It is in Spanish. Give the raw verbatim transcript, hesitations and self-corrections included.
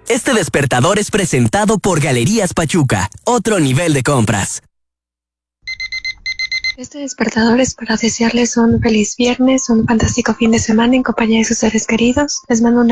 Este despertador es presentado por Galerías Pachuca, otro nivel de compras. Este despertador es para desearles un feliz viernes, un fantástico fin de semana en compañía de sus seres queridos. Les mando un